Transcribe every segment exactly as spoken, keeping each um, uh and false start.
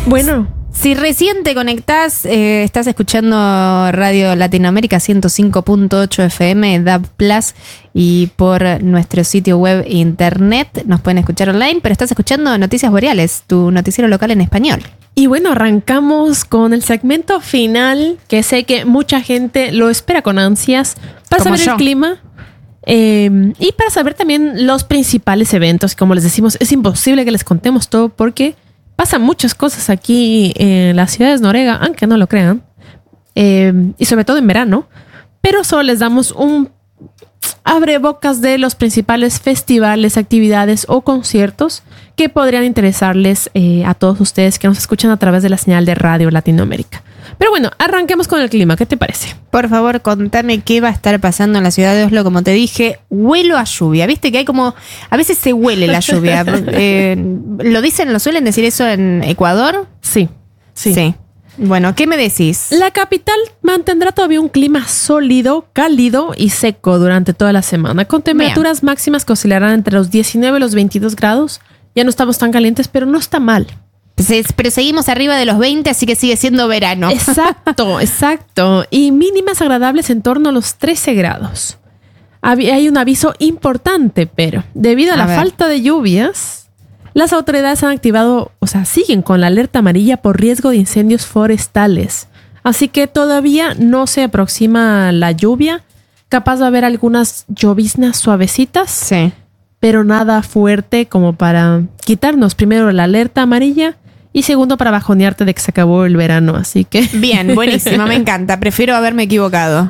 Bueno, si recién te conectás, eh, estás escuchando Radio Latinoamérica ciento cinco punto ocho F M, D A B Plus, y por nuestro sitio web e internet nos pueden escuchar online, pero estás escuchando Noticias Boreales, tu noticiero local en español. Y bueno, arrancamos con el segmento final, que sé que mucha gente lo espera con ansias, para Como saber yo. el clima eh, y para saber también los principales eventos. Como les decimos, es imposible que les contemos todo porque pasan muchas cosas aquí en las ciudades de Noruega, aunque no lo crean, eh, y sobre todo en verano, pero solo les damos un abrebocas de los principales festivales, actividades o conciertos que podrían interesarles eh, a todos ustedes que nos escuchan a través de la señal de Radio Latinoamérica. Pero bueno, arranquemos con el clima. ¿Qué te parece? Por favor, contame qué va a estar pasando en la ciudad de Oslo. Como te dije, huelo a lluvia. Viste que hay como... A veces se huele la lluvia. eh, ¿Lo dicen, lo suelen decir eso en Ecuador? Sí, sí. Sí. Bueno, ¿qué me decís? La capital mantendrá todavía un clima sólido, cálido y seco durante toda la semana, con temperaturas Bien. máximas que oscilarán entre los diecinueve y los veintidós grados. Ya no estamos tan calientes, pero no está mal. Pero seguimos arriba de los veinte, así que sigue siendo verano. Exacto, exacto. Y mínimas agradables en torno a los trece grados. Hay un aviso importante, pero debido a, a la ver. falta de lluvias, las autoridades han activado, o sea, siguen con la alerta amarilla por riesgo de incendios forestales. Así que todavía no se aproxima la lluvia. Capaz va a haber algunas lloviznas suavecitas. Sí. Pero nada fuerte como para quitarnos primero la alerta amarilla y segundo para bajonearte de que se acabó el verano. Así que... Bien, buenísimo, me encanta. Prefiero haberme equivocado.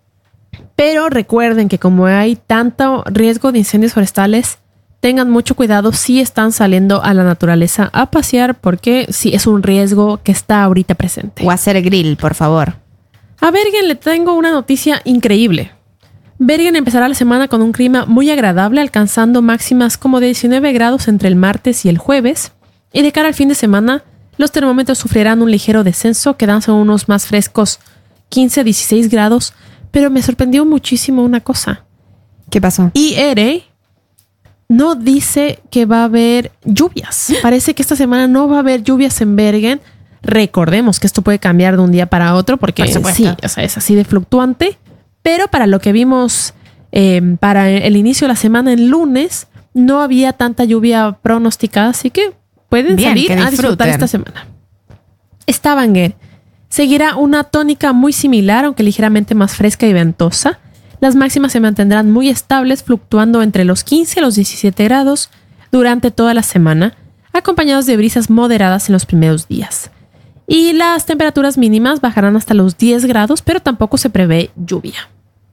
Pero recuerden que como hay tanto riesgo de incendios forestales, tengan mucho cuidado si están saliendo a la naturaleza a pasear, porque sí es un riesgo que está ahorita presente. O hacer grill, por favor. A Bergen le tengo una noticia increíble. Bergen empezará la semana con un clima muy agradable, alcanzando máximas como de diecinueve grados entre el martes y el jueves. Y de cara al fin de semana, los termómetros sufrirán un ligero descenso, quedándose unos más frescos, quince a dieciséis grados. Pero me sorprendió muchísimo una cosa. ¿Qué pasó? I R no dice que va a haber lluvias. Parece que esta semana no va a haber lluvias en Bergen. Recordemos que esto puede cambiar de un día para otro porque Por sí, o sea, es así de fluctuante. Pero para lo que vimos eh, para el inicio de la semana, el lunes, no había tanta lluvia pronosticada, así que pueden Bien, salir que a disfrutar esta semana. Stavanger seguirá una tónica muy similar, aunque ligeramente más fresca y ventosa. Las máximas se mantendrán muy estables, fluctuando entre los quince y los diecisiete grados durante toda la semana, acompañados de brisas moderadas en los primeros días. Y las temperaturas mínimas bajarán hasta los diez grados, pero tampoco se prevé lluvia.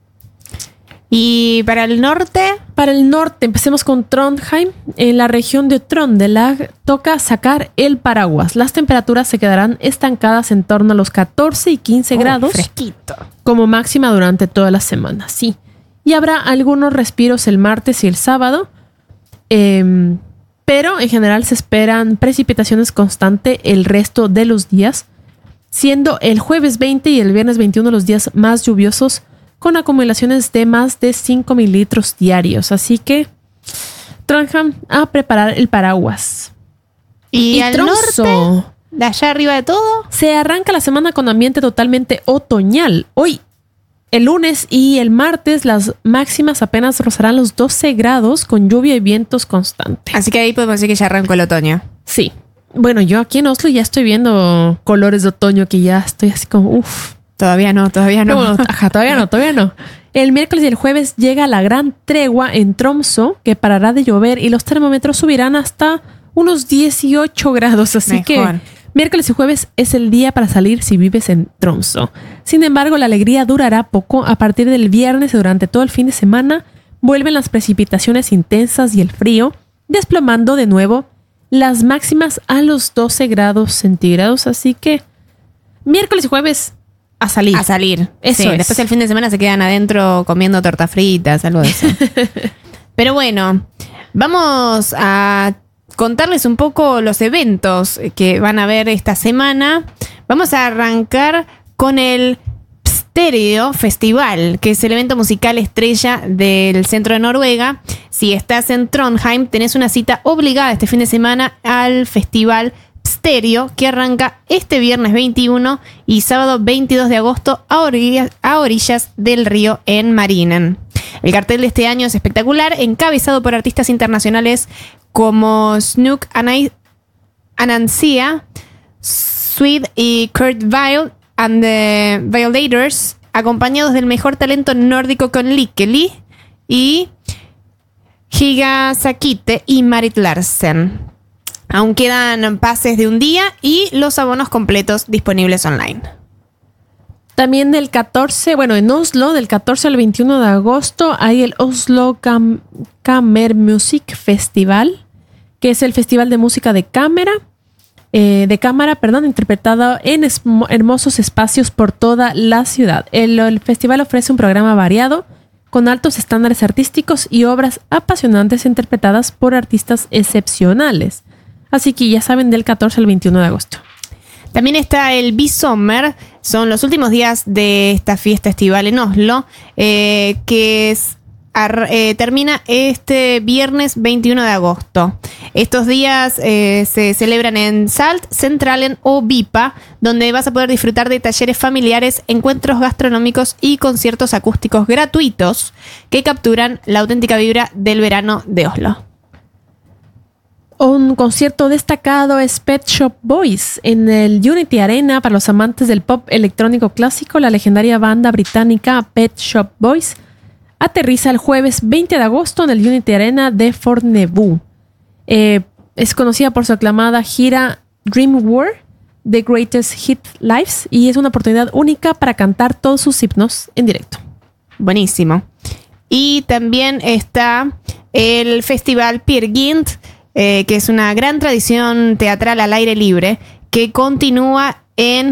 ¿Y para el norte? Para el norte, empecemos con Trondheim. En la región de Trondelag toca sacar el paraguas. Las temperaturas se quedarán estancadas en torno a los catorce y quince oh, grados. Fresquito. Como máxima durante toda la semana, sí. Y habrá algunos respiros el martes y el sábado. Eh, pero en general se esperan precipitaciones constantes el resto de los días, siendo el jueves veinte y el viernes veintiuno los días más lluviosos, con acumulaciones de más de cinco mililitros diarios. Así que, Trondheim, a preparar el paraguas. ¿Y, y al Tromsø, norte? ¿De allá arriba de todo? Se arranca la semana con ambiente totalmente otoñal. Hoy, el lunes y el martes, las máximas apenas rozarán los doce grados con lluvia y vientos constantes. Así que ahí podemos decir que ya arrancó el otoño. Sí. Bueno, yo aquí en Oslo ya estoy viendo colores de otoño que ya estoy así como, uff. Todavía no, todavía no. no ajá, todavía no, todavía no. El miércoles y el jueves llega la gran tregua en Tromsø, que parará de llover y los termómetros subirán hasta unos dieciocho grados. Así Mejor. que miércoles y jueves es el día para salir si vives en Tromsø. Sin embargo, la alegría durará poco. A partir del viernes y durante todo el fin de semana vuelven las precipitaciones intensas y el frío, desplomando de nuevo las máximas a los doce grados centígrados. Así que miércoles y jueves a salir. A salir. Eso sí, es. Después el fin de semana se quedan adentro comiendo tortas fritas, algo de eso. Pero bueno, vamos a contarles un poco los eventos que van a haber esta semana. Vamos a arrancar con el Pstereo Festival, que es el evento musical estrella del centro de Noruega. Si estás en Trondheim, tenés una cita obligada este fin de semana al Festival Pstereo. Estéreo, que arranca este viernes veintiuno y sábado veintidós de agosto a orillas, a orillas del río en Marinen. El cartel de este año es espectacular, encabezado por artistas internacionales como Snook Anancia, Sweet y Kurt Vile and the Violators, acompañados del mejor talento nórdico con Likkeli y Higa Sakite y Marit Larsen. Aún quedan pases de un día y los abonos completos disponibles online. También del catorce, bueno, en Oslo, del catorce al veintiuno de agosto, hay el Oslo Cam- Kammermusikk Festival, que es el festival de música de cámara, eh, de cámara, perdón, interpretado en es- hermosos espacios por toda la ciudad. El, el festival ofrece un programa variado, con altos estándares artísticos y obras apasionantes interpretadas por artistas excepcionales. Así que ya saben, del catorce al veintiuno de agosto. También está el B-Summer, son los últimos días de esta fiesta estival en Oslo, eh, que es, ar, eh, termina este viernes veintiuno de agosto. Estos días eh, se celebran en Salt, Centralen o Vipa, donde vas a poder disfrutar de talleres familiares, encuentros gastronómicos y conciertos acústicos gratuitos que capturan la auténtica vibra del verano de Oslo. Un concierto destacado es Pet Shop Boys en el Unity Arena. Para los amantes del pop electrónico clásico, la legendaria banda británica Pet Shop Boys aterriza el jueves veinte de agosto en el Unity Arena de Fornebu. Eh, es conocida por su aclamada gira Dream World, The Greatest Hit Lives, y es una oportunidad única para cantar todos sus himnos en directo. Buenísimo. Y también está el Festival Peer Gynt, Eh, que es una gran tradición teatral al aire libre que continúa en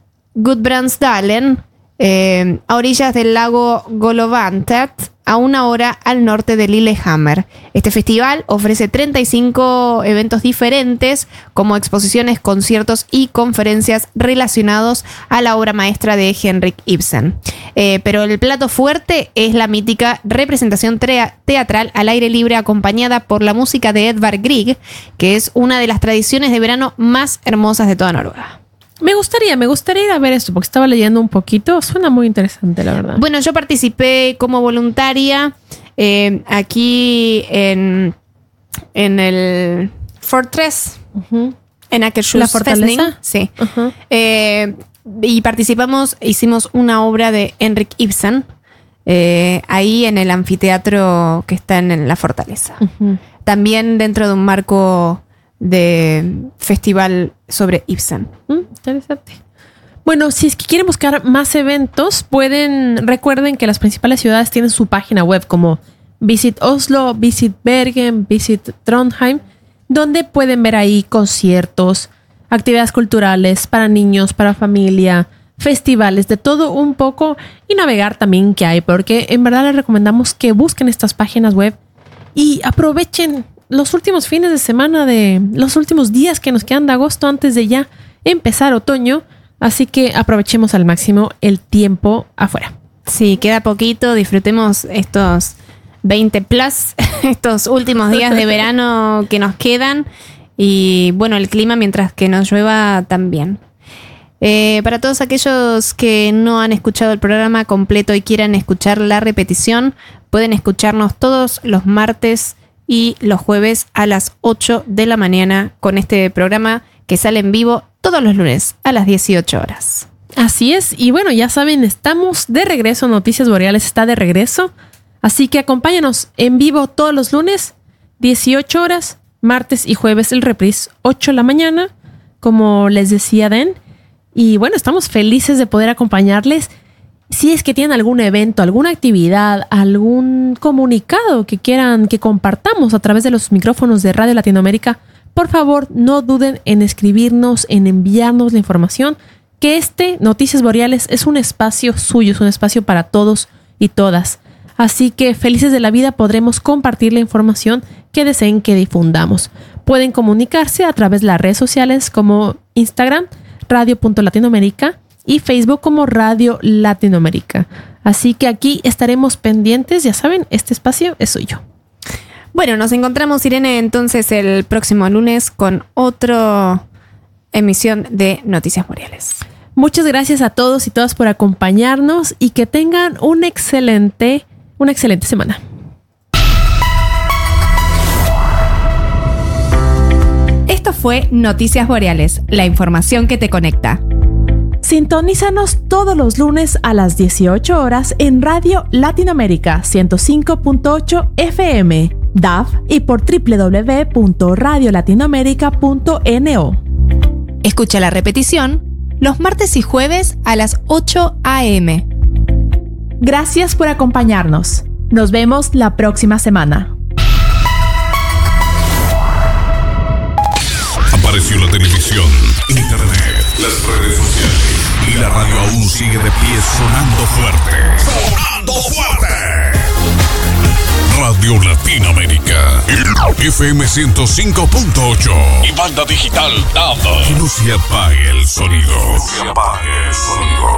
Gudbrandsdalen, eh, a orillas del lago Golovantet, a una hora al norte de Lillehammer. Este festival ofrece treinta y cinco eventos diferentes, como exposiciones, conciertos y conferencias relacionados a la obra maestra de Henrik Ibsen. Eh, pero el plato fuerte es la mítica representación trea- teatral al aire libre acompañada por la música de Edvard Grieg, que es una de las tradiciones de verano más hermosas de toda Noruega. Me gustaría, me gustaría ir a ver esto porque estaba leyendo un poquito. Suena muy interesante, la verdad. Bueno, yo participé como voluntaria eh, aquí en, en el Fortress, Uh-huh. en Akershus ¿La fortaleza? Festning. Sí. Uh-huh. Eh, y participamos, hicimos una obra de Henrik Ibsen eh, ahí en el anfiteatro que está en, en la fortaleza. Uh-huh. También dentro de un marco de festival sobre Ibsen. Mm, interesante. Bueno, si es que quieren buscar más eventos, pueden, recuerden que las principales ciudades tienen su página web como Visit Oslo, Visit Bergen, Visit Trondheim, donde pueden ver ahí conciertos, actividades culturales para niños, para familia, festivales, de todo un poco, y navegar también que hay, porque en verdad les recomendamos que busquen estas páginas web y aprovechen los últimos fines de semana de los últimos días que nos quedan de agosto antes de ya empezar otoño. Así que aprovechemos al máximo el tiempo afuera. Sí, queda poquito. Disfrutemos estos veinte plus, estos últimos días de verano que nos quedan. Y bueno, el clima mientras que nos llueva también. Eh, para todos aquellos que no han escuchado el programa completo y quieran escuchar la repetición, pueden escucharnos todos los martes y los jueves a las ocho de la mañana con este programa que sale en vivo todos los lunes a las dieciocho horas. Así es, y bueno, ya saben, estamos de regreso, Noticias Boreales está de regreso, así que acompáñanos en vivo todos los lunes, dieciocho horas, martes y jueves el reprise, ocho de la mañana, como les decía Den, y bueno, estamos felices de poder acompañarles. Si es que tienen algún evento, alguna actividad, algún comunicado que quieran que compartamos a través de los micrófonos de Radio Latinoamérica, por favor no duden en escribirnos, en enviarnos la información, que este Noticias Boreales es un espacio suyo, es un espacio para todos y todas. Así que felices de la vida podremos compartir la información que deseen que difundamos. Pueden comunicarse a través de las redes sociales como Instagram, radio punto latinoamérica, y Facebook como Radio Latinoamérica. Así que aquí estaremos pendientes. Ya saben, este espacio es suyo. Bueno, nos encontramos, Irene, entonces el próximo lunes con otro emisión de Noticias Boreales. Muchas gracias a todos y todas por acompañarnos y que tengan un excelente, una excelente semana. Esto fue Noticias Boreales, la información que te conecta. Sintonízanos todos los lunes a las dieciocho horas en Radio Latinoamérica ciento cinco punto ocho F M, D A F y por doble u doble u doble u punto radio latinoamérica punto no. Escucha la repetición los martes y jueves a las ocho a eme. Gracias por acompañarnos. Nos vemos la próxima semana. Apareció la televisión, internet, las redes sociales y la radio aún sigue de pie sonando fuerte. ¡Sonando fuerte! Radio Latinoamérica, F M ciento cinco punto ocho y banda digital D A B. Que no se apague el sonido. Que no se apague el sonido.